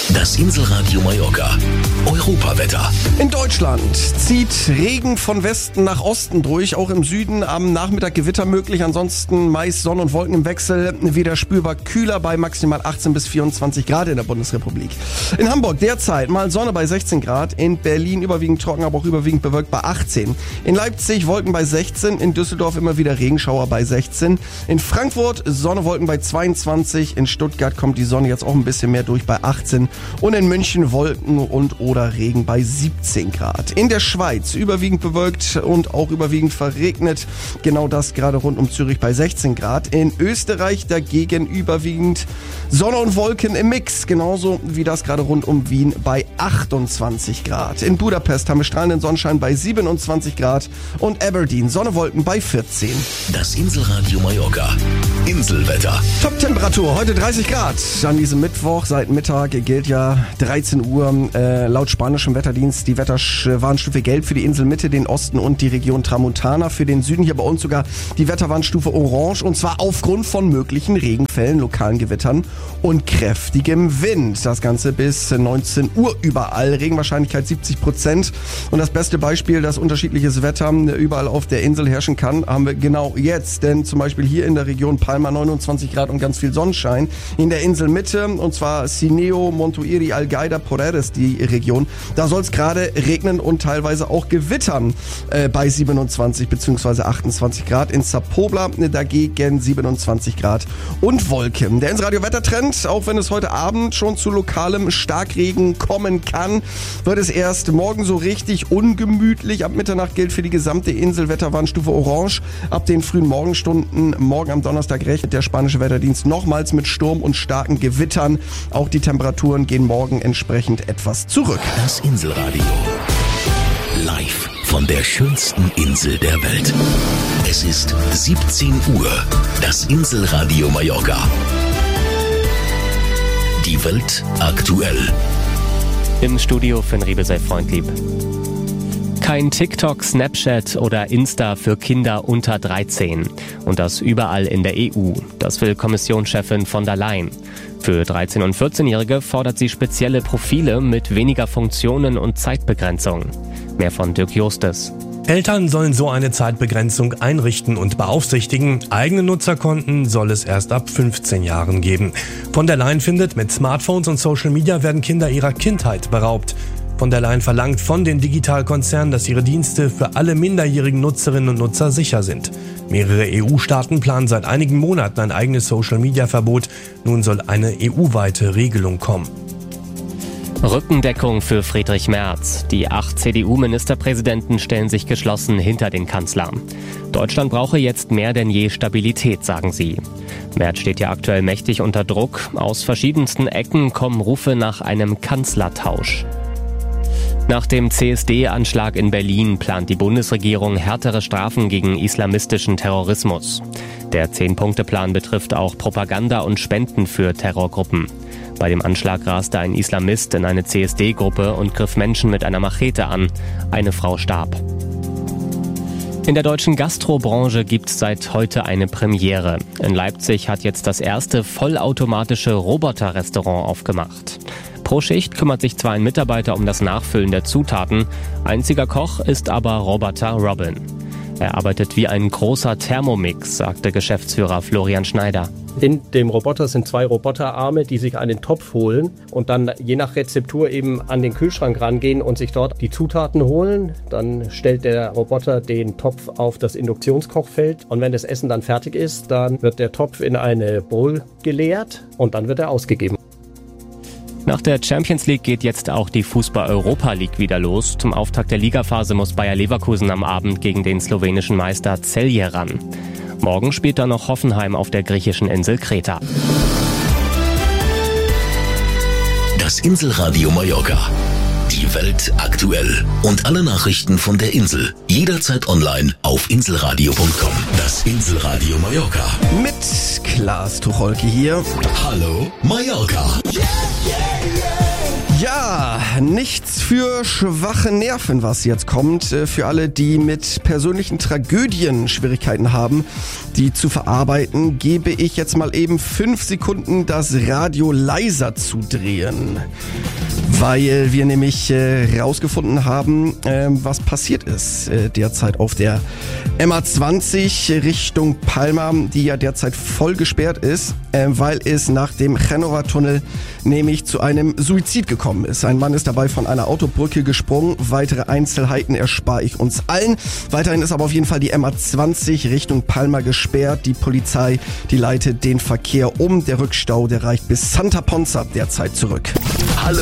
Das Inselradio Mallorca. Europawetter. In Deutschland zieht Regen von Westen nach Osten durch. Auch im Süden am Nachmittag Gewitter möglich. Ansonsten meist Sonne und Wolken im Wechsel. Wieder spürbar kühler bei maximal 18 bis 24 Grad in der Bundesrepublik. In Hamburg derzeit mal Sonne bei 16 Grad. In Berlin überwiegend trocken, aber auch überwiegend bewölkt bei 18. In Leipzig Wolken bei 16. In Düsseldorf immer wieder Regenschauer bei 16. In Frankfurt Sonne, Wolken bei 22. In Stuttgart kommt die Sonne jetzt auch ein bisschen mehr durch bei 18. Und in München Wolken und oder Regen bei 17 Grad. In der Schweiz überwiegend bewölkt und auch überwiegend verregnet. Genau das gerade rund um Zürich bei 16 Grad. In Österreich dagegen überwiegend Sonne und Wolken im Mix. Genauso wie das gerade rund um Wien bei 28 Grad. In Budapest haben wir strahlenden Sonnenschein bei 27 Grad. Und Aberdeen Sonne, Wolken bei 14. Das Inselradio Mallorca. Inselwetter. Top-Temperatur heute 30 Grad. An diesem Mittwoch seit Mittag gilt ja 13 Uhr laut spanischem Wetterdienst die Wetterwarnstufe Gelb für die Inselmitte, den Osten und die Region Tramontana. Für den Süden hier bei uns sogar die Wetterwarnstufe Orange, und zwar aufgrund von möglichen Regenfällen, lokalen Gewittern und kräftigem Wind. Das Ganze bis 19 Uhr überall. Regenwahrscheinlichkeit 70%. Und das beste Beispiel, dass unterschiedliches Wetter überall auf der Insel herrschen kann, haben wir genau jetzt. Denn zum Beispiel hier in der Region Palma 29 Grad und ganz viel Sonnenschein. In der Inselmitte, und zwar Sineo, Montuiri, Algaida, Poreres, die Region. Da soll es gerade regnen und teilweise auch gewittern bei 27 bzw. 28 Grad. In Sapobla dagegen 27 Grad und Wolken. Der Inselradio Wettertrend, auch wenn es heute Abend schon zu lokalem Starkregen kommen kann, wird es erst morgen so richtig ungemütlich. Ab Mitternacht gilt für die gesamte Insel Wetterwarnstufe Orange. Ab den frühen Morgenstunden morgen am Donnerstag rechnet der spanische Wetterdienst nochmals mit Sturm und starken Gewittern. Auch die Temperaturen gehen morgen entsprechend etwas zurück. Das Inselradio. Live von der schönsten Insel der Welt. Es ist 17 Uhr. Das Inselradio Mallorca. Die Welt aktuell. Im Studio Finn Riebe, sei freundlieb. Kein TikTok, Snapchat oder Insta für Kinder unter 13. Und das überall in der EU. Das will Kommissionschefin von der Leyen. Für 13- und 14-Jährige fordert sie spezielle Profile mit weniger Funktionen und Zeitbegrenzung. Mehr von Dirk Justes. Eltern sollen so eine Zeitbegrenzung einrichten und beaufsichtigen. Eigene Nutzerkonten soll es erst ab 15 Jahren geben. Von der Leyen findet, mit Smartphones und Social Media werden Kinder ihrer Kindheit beraubt. Von der Leyen verlangt von den Digitalkonzernen, dass ihre Dienste für alle minderjährigen Nutzerinnen und Nutzer sicher sind. Mehrere EU-Staaten planen seit einigen Monaten ein eigenes Social-Media-Verbot. Nun soll eine EU-weite Regelung kommen. Rückendeckung für Friedrich Merz. Die 8 CDU-Ministerpräsidenten stellen sich geschlossen hinter den Kanzler. Deutschland brauche jetzt mehr denn je Stabilität, sagen sie. Merz steht ja aktuell mächtig unter Druck. Aus verschiedensten Ecken kommen Rufe nach einem Kanzlertausch. Nach dem CSD-Anschlag in Berlin plant die Bundesregierung härtere Strafen gegen islamistischen Terrorismus. Der 10-Punkte-Plan betrifft auch Propaganda und Spenden für Terrorgruppen. Bei dem Anschlag raste ein Islamist in eine CSD-Gruppe und griff Menschen mit einer Machete an. Eine Frau starb. In der deutschen Gastrobranche gibt es seit heute eine Premiere. In Leipzig hat jetzt das erste vollautomatische Roboter-Restaurant aufgemacht. Pro Schicht kümmert sich zwar ein Mitarbeiter um das Nachfüllen der Zutaten, einziger Koch ist aber Roboter Robin. Er arbeitet wie ein großer Thermomix, sagte Geschäftsführer Florian Schneider. In dem Roboter sind 2 Roboterarme, die sich einen Topf holen und dann je nach Rezeptur eben an den Kühlschrank rangehen und sich dort die Zutaten holen. Dann stellt der Roboter den Topf auf das Induktionskochfeld und wenn das Essen dann fertig ist, dann wird der Topf in eine Bowl geleert und dann wird er ausgegeben. Nach der Champions League geht jetzt auch die Fußball-Europa League wieder los. Zum Auftakt der Ligaphase muss Bayer Leverkusen am Abend gegen den slowenischen Meister Celje ran. Morgen spielt dann noch Hoffenheim auf der griechischen Insel Kreta. Das Inselradio Mallorca. Die Welt aktuell. Und alle Nachrichten von der Insel. Jederzeit online auf inselradio.com. Das Inselradio Mallorca. Mit Klaas Tucholke hier. Hallo Mallorca. Ja, nichts für schwache Nerven, was jetzt kommt. Für alle, die mit persönlichen Tragödien Schwierigkeiten haben, die zu verarbeiten, gebe ich jetzt mal eben 5 Sekunden das Radio leiser zu drehen. Weil wir nämlich rausgefunden haben, was passiert ist derzeit auf der MA20 Richtung Palma, die ja derzeit voll gesperrt ist, weil es nach dem Genova-Tunnel nämlich zu einem Suizid gekommen ist. Ein Mann ist dabei von einer Autobrücke gesprungen. Weitere Einzelheiten erspare ich uns allen. Weiterhin ist aber auf jeden Fall die MA20 Richtung Palma gesperrt. Die Polizei, die leitet den Verkehr um. Der Rückstau, der reicht bis Santa Ponza derzeit zurück. Hallo